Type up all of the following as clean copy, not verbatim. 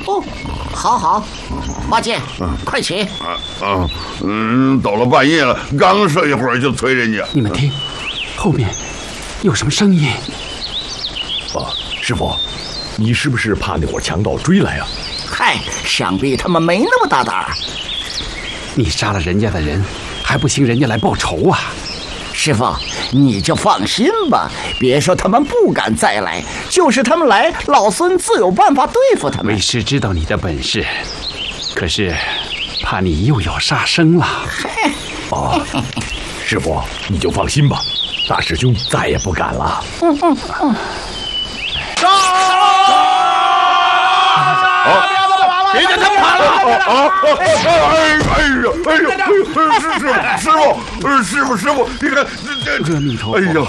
哦，好，八戒，快起！ 到了半夜了，刚睡一会儿就催人家。 你们听，后面有什么声音？ 师傅，你是不是怕那伙强盗追来啊？ 嗨，想必他们没那么大胆儿。 你杀了人家的人，还不行人家来报仇啊？ 师傅，你就放心吧，别说他们不敢再来，就是他们来，老孙自有办法对付他们。 为师知道你的本事，可是怕你又有杀生了。 师傅，你就放心吧，大师兄再也不敢了。 别让他们跑了！师傅，你看阿弥陀佛！ 哎呀，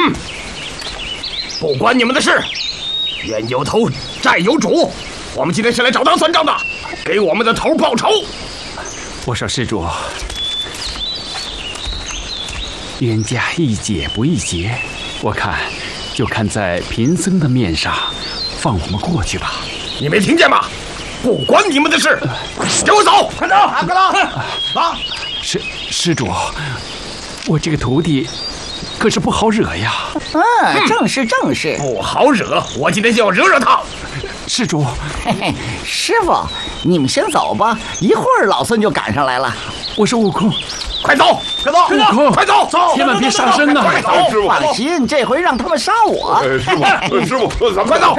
不关你们的事，冤有头，债有主。我们今天是来找他算账的，给我们的头报仇。 我说施主，冤家宜解不宜结，我看就看在贫僧的面上，放我们过去吧。 你没听见吗？不关你们的事，给我走！快走！快走！ 施主，我这个徒弟可是不好惹呀。 正是， 不好惹，我今天就要惹他。 施主， 嘿嘿，师傅，你们先走吧，一会儿老孙就赶上来了。 我是悟空， 快走！ 悟空， 快走！ 千万别杀生啊！ 快走！ 放心，这回让他们杀我。 师傅，咱们快走！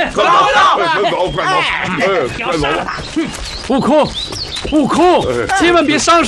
快走！ 悟空，千万别伤手。